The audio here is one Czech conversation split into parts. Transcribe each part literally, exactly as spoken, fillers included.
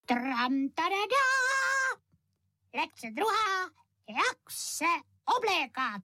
Tram, tarada! Lekce druhá, jak se oblékat.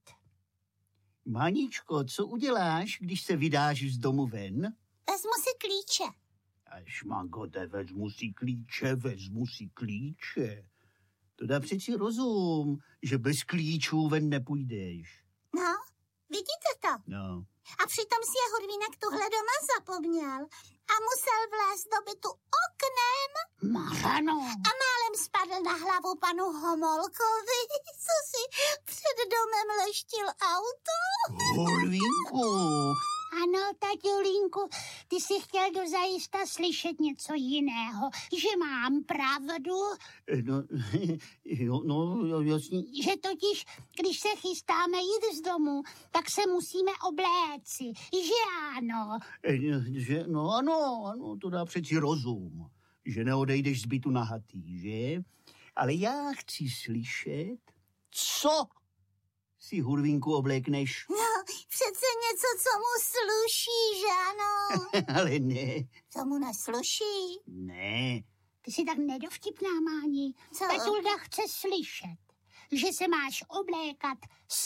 Maničko, co uděláš, když se vydáš z domu ven? Vezmu si klíče. Šmagote, vezmu si klíče, vezmu si klíče. To dá přeci rozum, že bez klíčů ven nepůjdeš. No, vidíte to? No. A přitom si je Hurvínek tuhle doma zapomněl a musel vlézt do bytu oknem. Mařeno. A málem spadl na hlavu panu Homolkovi, co si před domem leštil auto. Hurvínku. Ano, taťulínku, ty jsi chtěl dozajista slyšet něco jiného, že mám pravdu. No, jo, no, jasně. Že totiž, když se chystáme jít z domu, tak se musíme obléci, že ano. Že, no ano, ano, to dá přeci rozum, že neodejdeš z bytu nahatý, že? Ale já chci slyšet, co si, Hurvínku, oblékneš. No, přece něco, co mu sluší, že ano? Ale ne. Co mu nesluší? Ne. Ty jsi tak nedovtipná, Máni. Co? Tatulda chce slyšet, že se máš oblékat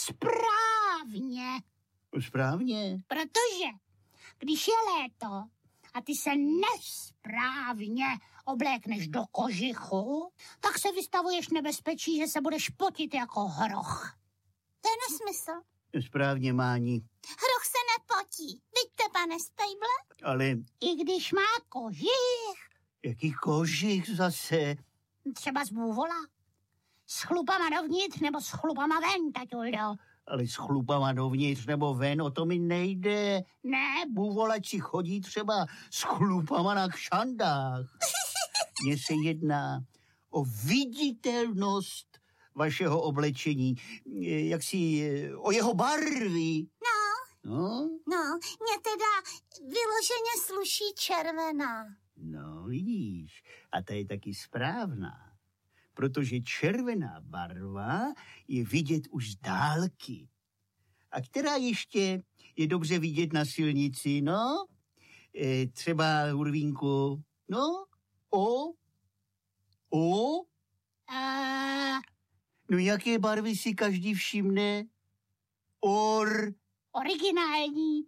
správně. Správně? Protože když je léto a ty se nesprávně oblékneš do kožichu, tak se vystavuješ nebezpečí, že se budeš potit jako hroch. To je nesmysl. Správně, Máni. Hroch se nepotí. Vidíte, pane Spejble? Ale I když má kožich, jaký kožich zase? třeba z bůvola, s chlupama dovnitř nebo s chlupama ven, taťuldo. Ale s chlupama dovnitř nebo ven, o to mi nejde. Ne, Bůvolači chodí třeba s chlupama na kšandách. Mně se jedná o viditelnost vašeho oblečení, jak si o jeho barvy. No, No, no, mě teda vyloženě sluší červená. no vidíš, a ta je taky správná, protože červená barva je vidět už z dálky. A která ještě je dobře vidět na silnici, no? E, třeba, Hurvínku, no? O? O? a No jaké barvy si každý všimne? Or, originální.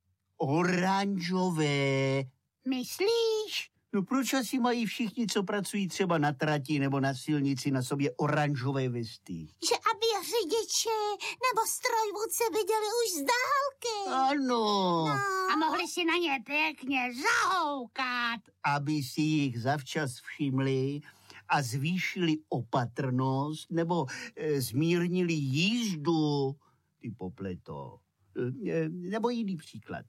oranžové. Myslíš? No proč asi mají všichni, co pracují třeba na trati nebo na silnici, na sobě oranžové vesty? Že aby řidiči nebo strojvůdci viděli už z dálky. Ano, A mohli si na ně pěkně zahoukat. aby si jich zavčas všimli a zvýšili opatrnost nebo e, zmírnili jízdu, ty popleto. E, nebo jiný příklad.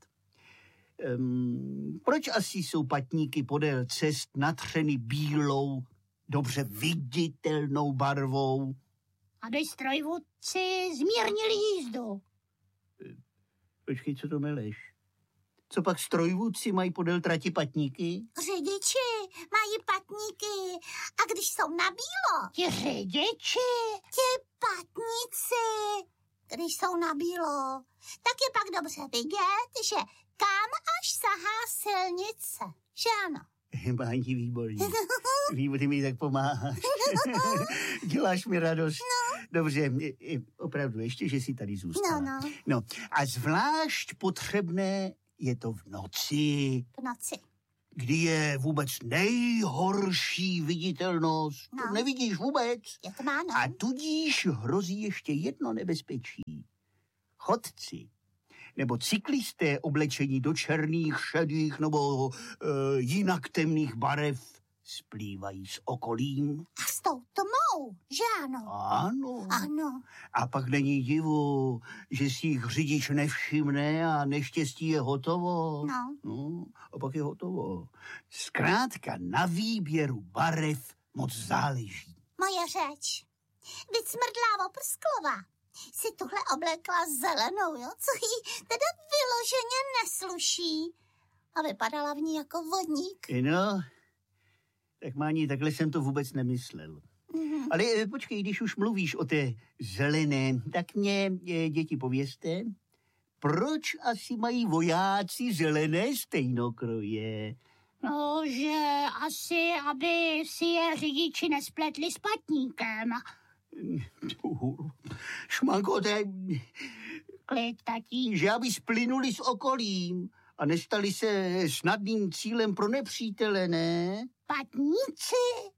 Um, proč asi jsou patníky podél cest natřeny bílou, dobře viditelnou barvou? Aby strojvůdci zmírnili jízdu. Počkej, co to meleš? Co pak strojvůdci mají podél trati patníky? Řidiči mají patníky a když jsou na bílo, Ti řidiči? ti patníci, když jsou na bílo, tak je pak dobře vidět, že kam až sahá silnice, že ano? Máni, výborně. Výborně mi tak pomáháš. Děláš mi radost. No. Dobře, opravdu, ještě, že jsi tady zůstala. No, no. No, a zvlášť potřebné je to v noci, V noci. kdy je vůbec nejhorší viditelnost. No. To nevidíš vůbec. Je tma, no. A tudíž hrozí ještě jedno nebezpečí. Chodci nebo cyklisté oblečení do černých, šedých nebo e, jinak temných barev splývají s okolím. A s tou tmou, že ano? Ano. Ano. A pak není divu, že si jich řidič nevšimne a neštěstí je hotovo. No. No, a pak je hotovo. Zkrátka na výběru barev moc záleží. Moje řeč. Vždyť smrdlá Oprsklova si tuhle oblekla zelenou, jo? Co jí teda vyloženě nesluší. A vypadala v ní jako vodník. No, tak Máni, takhle jsem to vůbec nemyslel. Mm-hmm. Ale e, počkej, když už mluvíš o té zelené, tak mě, e, děti, povězte, proč asi mají vojáci zelené stejnokroje? No, že asi, aby si je řidiči nespletli s patníkem. Šmanko, to je... Klid, tatí. Že aby splynuli s okolím a nestali se snadným cílem pro nepřítele, ne? Patníci?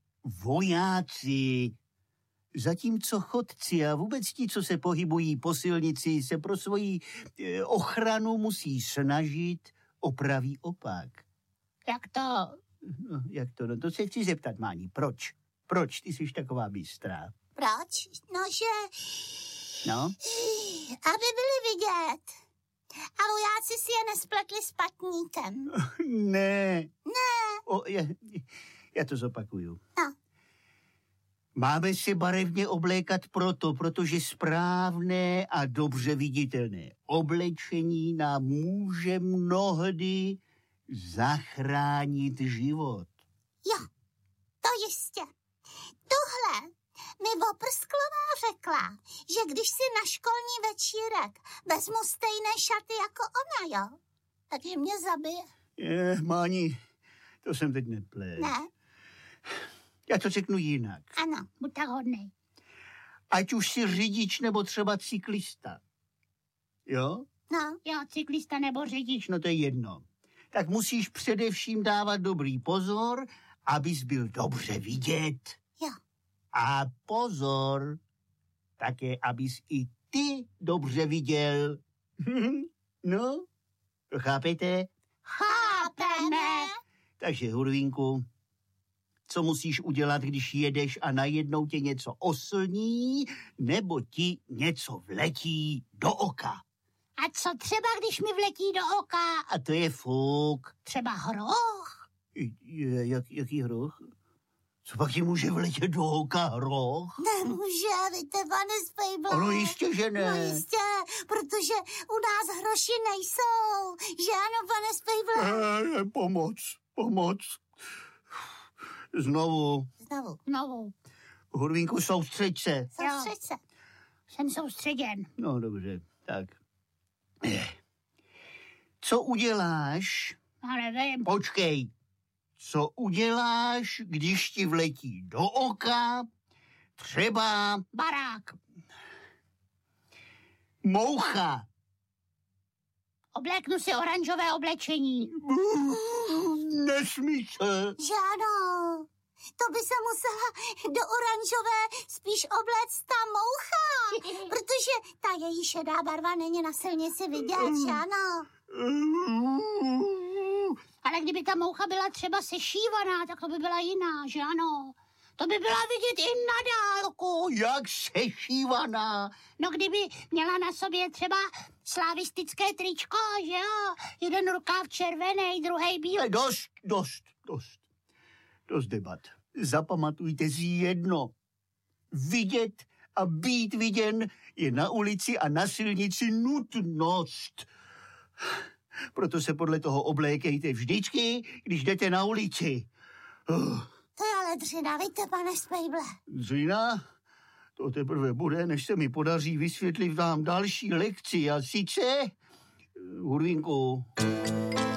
Vojáci. Zatímco chodci a vůbec ti, co se pohybují po silnici, se pro svoji eh, ochranu musí snažit o pravý opak. Jak to? No, jak to? No, to se chci zeptat, Máni, proč? Proč ty jsi taková bystrá? Proč? No, že... No? Aby byli vidět. A vojáci si je nespletli s patníkem. Ne. Ne. O, já, já to zopakuju. No. Máme se barevně oblékat proto, protože správné a dobře viditelné oblečení nám může mnohdy zachránit život. Jo, to jistě. Tohle mi Voprsklová řekla, že když si na školní večírek vezmu stejné šaty jako ona, jo, takže mě zabije. Je, Máni, to jsem teď neplet. Ne? Já to řeknu jinak. Ano. Buď tak hodnej. Ať už jsi řidič nebo třeba cyklista. Jo? No. Jo, cyklista nebo řidič. No to je jedno. Tak musíš především dávat dobrý pozor, abys byl dobře vidět. Jo. A pozor, také abys i ty dobře viděl. No, to chápete? Chápeme. Takže, Hurvínku, co musíš udělat, když jedeš a najednou tě něco oslní, nebo ti něco vletí do oka? A co třeba, když mi vletí do oka? A to je fuk. Třeba hroch? Je, jak, jaký hroch? Co pak ti může vletět do oka hroch? Nemůže, víte, pane Spejble. Ano, jistě, že ne. No jistě, protože u nás hroši nejsou. Že ano, pane Spejble? E, pomoc, pomoc. Znovu. Znovu. Znovu. Hurvínku, soustřeď se. Soustřeď se. Jsem soustředěn. No, dobře, tak. Co uděláš? Já nevím. Počkej. Co uděláš, když ti vletí do oka třeba Barák. moucha? Obléknu si oranžové oblečení. Nesmí se. Že ano. To by se musela do oranžové spíš obléct ta moucha, protože ta její šedá barva není na silnici vidět, že ano? Ale kdyby ta moucha byla třeba sešívaná, tak to by byla jiná, že ano? To by byla vidět i na dálku. Jak sešívaná. No kdyby měla na sobě třeba slavistické tričko, že jo? Jeden rukáv červený, druhý bílý. Dost, dost, dost. Dost debat. Zapamatujte si jedno. Vidět a být viděn je na ulici a na silnici nutnost. Proto se podle toho oblékejte vždycky, když jdete na ulici. To je ale dřina, víte, pane Spejble. Dřina? To teprve bude, než se mi podaří vysvětlit vám další lekci. A sice, Hurvínku,